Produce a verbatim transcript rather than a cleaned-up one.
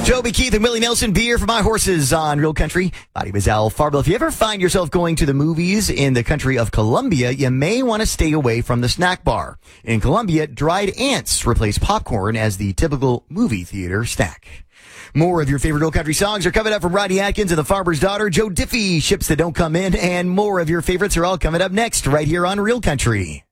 Joby Keith and Willie Nelson, Beer for My Horses on Real Country. Bobby Bazal, Farville. If you ever find yourself going to the movies in the country of Colombia, you may want to stay away from the snack bar. In Colombia, dried ants replace popcorn as the typical movie theater snack. More of your favorite Real Country songs are coming up from Rodney Atkins and the Farmer's Daughter, Joe Diffie, Ships That Don't Come In, and more of your favorites are all coming up next right here on Real Country.